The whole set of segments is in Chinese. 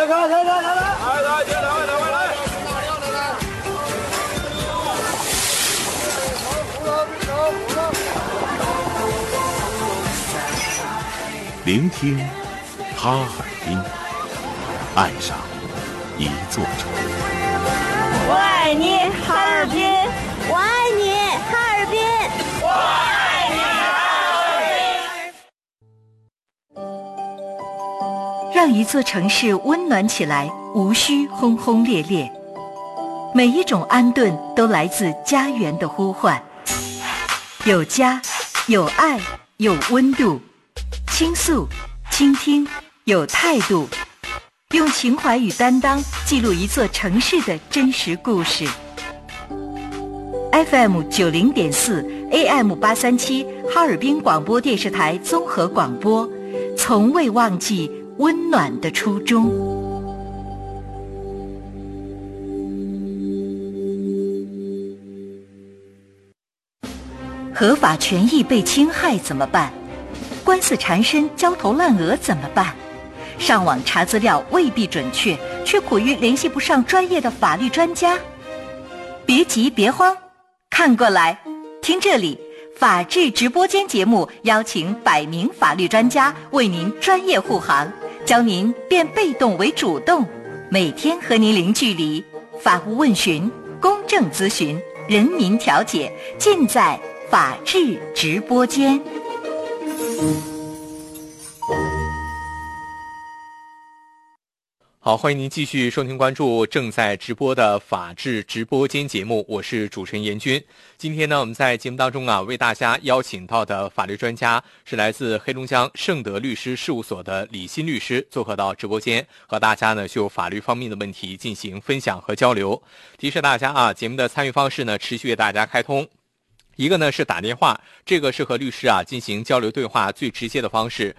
聆听哈尔滨，爱上一座城。 我爱你，哈尔滨！我爱你，哈尔滨！我爱你，哈尔滨！ 让一座城市温暖起来，无需轰轰烈烈。每一种安顿都来自家园的呼唤。有家，有爱，有温度。倾诉，倾听，有态度，用情怀与担当记录一座城市的真实故事。FM 90.4 AM 837哈尔滨广播电视台综合广播，从未忘记温暖的初衷。合法权益被侵害怎么办？官司缠身，焦头烂额怎么办？上网查资料未必准确，却苦于联系不上专业的法律专家。别急别慌，看过来，听这里，法治直播间节目邀请100名法律专家为您专业护航，教您变被动为主动，每天和您零距离，法务问询、公正咨询、人民调解，尽在法治直播间。 好，欢迎您继续收听关注正在直播的法治直播间节目，我是主持人严军。今天呢，我们在节目当中为大家邀请到的法律专家是来自黑龙江盛德律师事务所的李欣律师，做客到直播间，和大家呢就法律方面的问题进行分享和交流。提示大家节目的参与方式呢持续为大家开通。一个呢是打电话，这个是和律师进行交流对话最直接的方式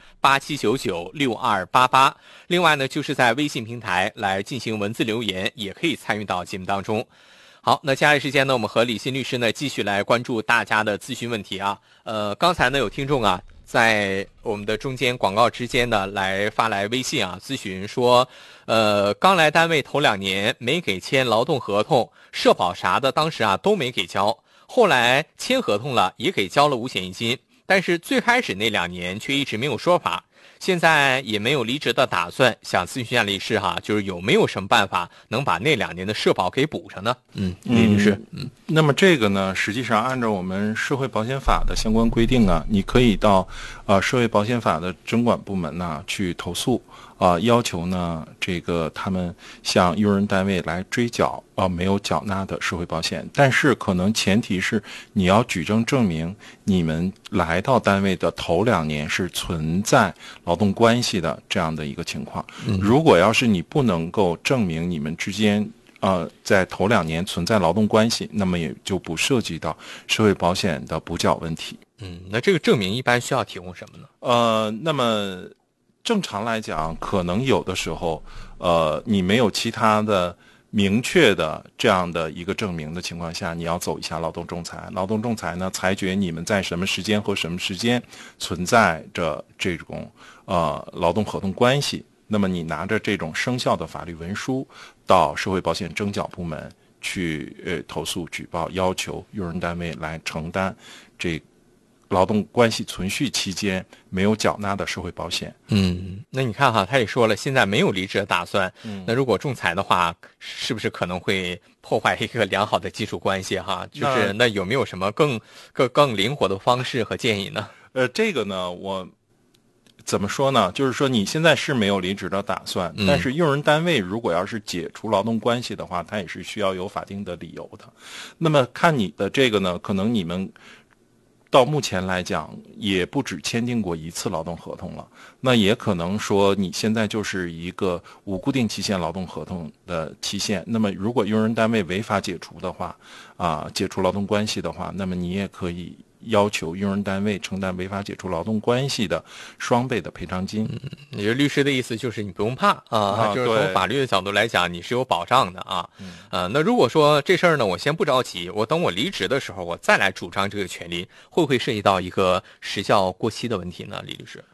，87996288。另外呢就是在微信平台来进行文字留言，也可以参与到节目当中。好，那接下来时间呢，我们和李欣律师呢继续来关注大家的咨询问题刚才呢有听众在我们的中间广告之间呢来发来微信咨询说，刚来单位头2年没给签劳动合同，社保啥的当时都没给交。后来签合同了，也给交了五险一金，但是最开始那2年却一直没有说法，现在也没有离职的打算，想咨询一下律师就是有没有什么办法能把那2年的社保给补上呢？李律师， 那么这个呢，实际上按照我们社会保险法的相关规定你可以到社会保险法的征管部门去投诉。要求呢，这个他们向用人单位来追缴没有缴纳的社会保险，但是可能前提是你要举证证明你们来到单位的头2年是存在劳动关系的这样的一个情况。如果要是你不能够证明你们之间在头2年存在劳动关系，那么也就不涉及到社会保险的补缴问题。 那这个证明一般需要提供什么呢？ 那么正常来讲，可能有的时候，你没有其他的明确的这样的一个证明的情况下，你要走一下劳动仲裁。劳动仲裁呢，裁决你们在什么时间和什么时间存在着这种劳动合同关系。那么你拿着这种生效的法律文书到社会保险征缴部门去投诉举报，要求用人单位来承担这劳动关系存续期间没有缴纳的社会保险。 那你看他也说了，现在没有离职的打算。那如果仲裁的话，是不是可能会破坏一个良好的基础关系就是那有没有什么更灵活的方式和建议呢？ 这个呢，我怎么说呢？就是说你现在是没有离职的打算，但是用人单位如果要是解除劳动关系的话，它也是需要有法定的理由的。那么看你的这个呢，可能你们到目前来讲也不止签订过1次劳动合同了，那也可能说你现在就是一个无固定期限劳动合同的期限。那么如果用人单位违法解除的话解除劳动关系的话，那么你也可以要求用人单位承担违法解除劳动关系的双倍的赔偿金。 也就是律师的意思就是你不用怕就是从法律的角度来讲你是有保障的那如果说这事儿呢，我先不着急，我等我离职的时候我再来主张这个权利，会不会涉及到一个时效过期的问题呢？李律师？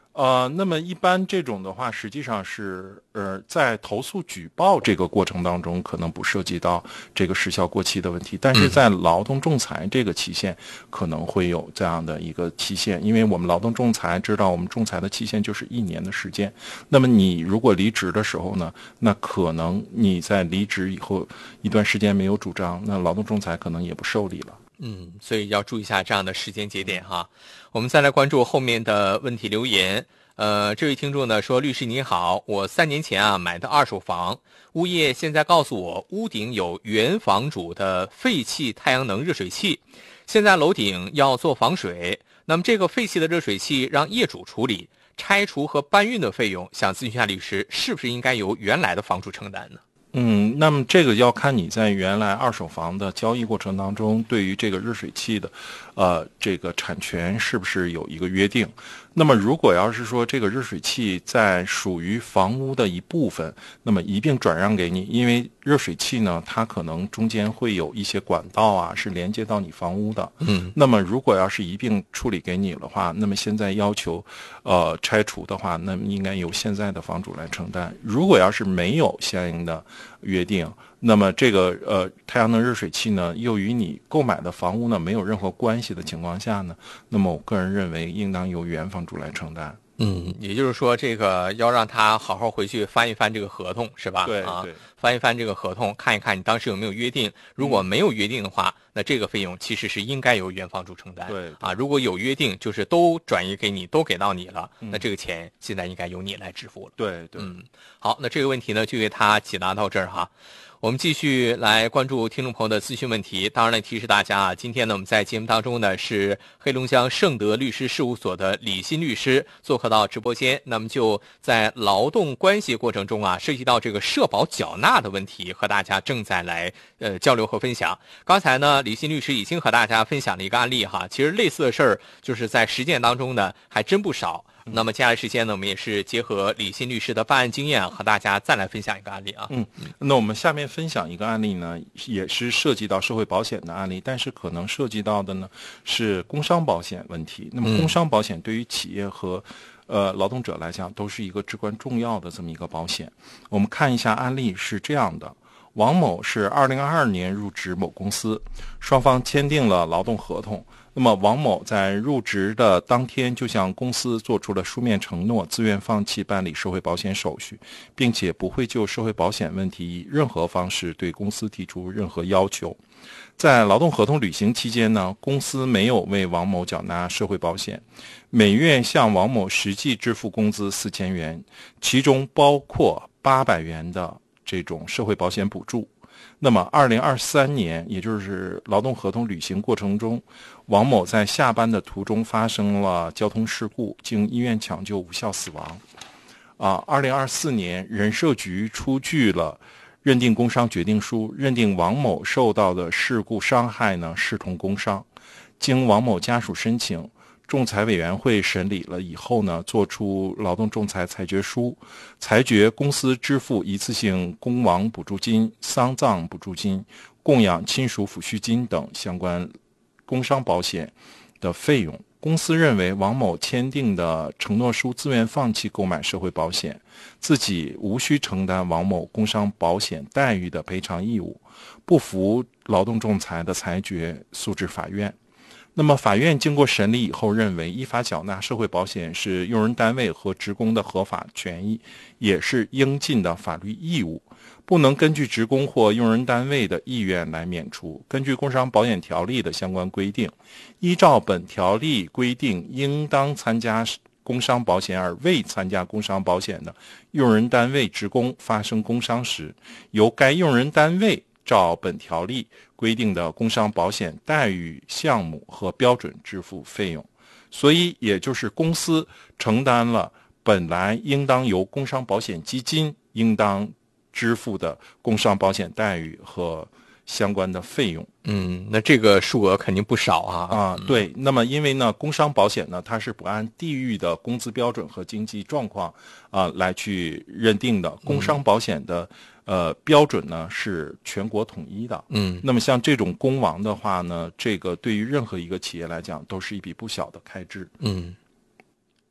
那么一般这种的话，实际上是在投诉举报这个过程当中，可能不涉及到这个时效过期的问题，但是在劳动仲裁这个期限可能会有这样的一个期限，因为我们劳动仲裁知道，我们仲裁的期限就是1年的时间。那么你如果离职的时候呢，那可能你在离职以后一段时间没有主张，那劳动仲裁可能也不受理了。 所以要注意一下这样的时间节点哈。我们再来关注后面的问题留言。这位听众呢说，律师你好，我3年前买的2手房，物业现在告诉我屋顶有原房主的废弃太阳能热水器，现在楼顶要做防水，那么这个废弃的热水器让业主处理，拆除和搬运的费用，想咨询一下律师，是不是应该由原来的房主承担呢？ 那么这个要看你在原来2手房的交易过程当中，对于这个热水器的，这个产权是不是有一个约定？那么如果要是说这个热水器在属于房屋的一部分，那么一并转让给你，因为热水器呢，它可能中间会有一些管道啊，是连接到你房屋的。那么如果要是一并处理给你的话，那么现在要求拆除的话，那么应该由现在的房主来承担。如果要是没有相应的约定，那么这个太阳能热水器呢，又与你购买的房屋呢没有任何关系的情况下呢，那么我个人认为应当由原房主来承担。 也就是说，这个要让他好好回去翻一翻这个合同，是吧？ 对， 翻一翻这个合同，看一看你当时有没有约定。如果没有约定的话，那这个费用其实是应该由原房主承担。 对如果有约定，就是都转移给你，都给到你了，那这个钱现在应该由你来支付了。 对， 好，那这个问题呢，就为他解答到这儿哈。我们继续来关注听众朋友的咨询问题。当然了，提示大家今天呢，我们在节目当中呢，是黑龙江盛德律师事务所的李欣律师做客到直播间。那么就在劳动关系过程中涉及到这个社保缴纳的问题，和大家正在来交流和分享。刚才呢，李欣律师已经和大家分享了一个案例哈，其实类似的事儿就是在实践当中呢，还真不少。那么接下来时间呢，我们也是结合李欣律师的办案经验，和大家再来分享一个案例啊。 那我们下面分享一个案例呢，也是涉及到社会保险的案例，但是可能涉及到的呢是工伤保险问题。那么工伤保险对于企业和劳动者来讲都是一个至关重要的这么一个保险。我们看一下案例是这样的：王某是2022年入职某公司，双方签订了劳动合同。那么王某在入职的当天就向公司做出了书面承诺，自愿放弃办理社会保险手续，并且不会就社会保险问题以任何方式对公司提出任何要求。在劳动合同履行期间呢，公司没有为王某缴纳社会保险，每月向王某实际支付工资4000元，其中包括800元的这种社会保险补助。那么2023年，也就是劳动合同履行过程中，王某在下班的途中发生了交通事故，经医院抢救无效死亡。2024年，人社局出具了认定工伤决定书，认定王某受到的事故伤害呢视同工伤。经王某家属申请，仲裁委员会审理了以后呢，作出劳动仲裁裁决书，裁决公司支付一次性工亡补助金、丧葬补助金、供养亲属抚恤金等相关工伤保险的费用。公司认为王某签订的承诺书自愿放弃购买社会保险，自己无需承担王某工伤保险待遇的赔偿义务，不服劳动仲裁的裁决，诉至法院。那么法院经过审理以后认为，依法缴纳社会保险是用人单位和职工的合法权益，也是应尽的法律义务，不能根据职工或用人单位的意愿来免除。根据工伤保险条例的相关规定，依照本条例规定，应当参加工伤保险而未参加工伤保险的用人单位职工发生工伤时，由该用人单位照本条例规定的工伤保险待遇项目和标准支付费用。所以也就是公司承担了本来应当由工伤保险基金应当支付的工伤保险待遇和相关的费用。 那这个数额肯定不少啊。 对。那么因为呢，工伤保险呢，它是不按地域的工资标准和经济状况来去认定的。工伤保险的标准呢是全国统一的。那么像这种工亡的话呢，这个对于任何一个企业来讲都是一笔不小的开支。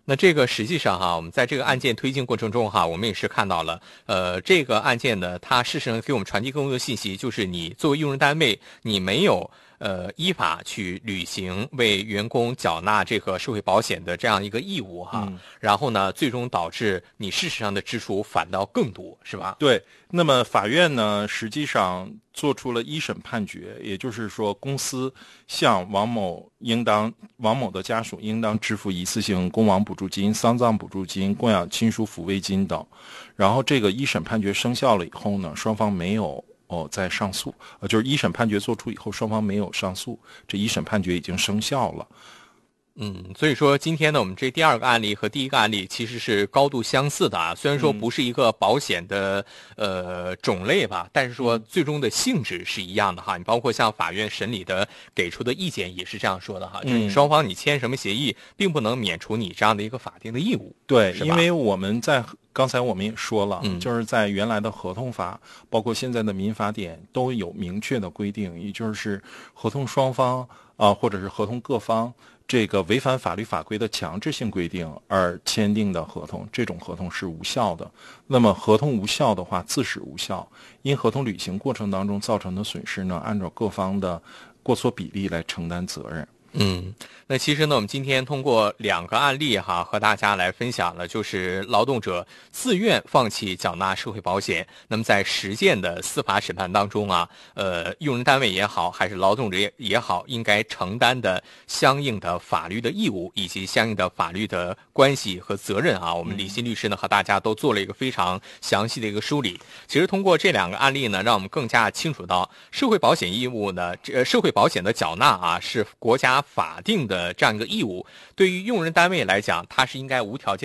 那这个实际上哈，我们在这个案件推进过程中哈，我们也是看到了，这个案件呢，它事实上给我们传递更多的信息，就是你作为用人单位，你没有依法去履行为员工缴纳这个社会保险的这样一个义务哈，然后呢，最终导致你事实上的支出反倒更多，是吧？ 对。那么法院呢，实际上做出了一审判决，也就是说，公司向王某的家属应当支付一次性工亡补助金、丧葬补助金、供养亲属抚慰金等。然后这个一审判决生效了以后呢，双方没有再上诉，就是一审判决作出以后，双方没有上诉，这一审判决已经生效了。 所以说今天呢，我们这第二个案例和第一个案例其实是高度相似的啊。虽然说不是一个保险的种类吧，但是说最终的性质是一样的哈。你包括像法院审理的给出的意见也是这样说的哈，就是你双方你签什么协议，并不能免除你这样的一个法定的义务。 对，因为我们刚才我们也说了，就是在原来的合同法，包括现在的民法典都有明确的规定，也就是合同双方或者是合同各方。这个违反法律法规的强制性规定而签订的合同，这种合同是无效的。那么合同无效的话，自始无效。因合同履行过程当中造成的损失呢，按照各方的过错比例来承担责任。 那其实呢，我们今天通过2个案例哈，和大家来分享了，就是劳动者自愿放弃缴纳社会保险，那么在实践的司法审判当中啊，用人单位也好，还是劳动者也好，应该承担的相应的法律的义务以及相应的法律的关系和责任啊，我们李欣律师呢和大家都做了一个非常详细的一个梳理。其实通过这2个案例呢，让我们更加清楚到社会保险义务呢，社会保险的缴纳啊，是国家法定的这样一个义务，对于用人单位来讲，它是应该无条件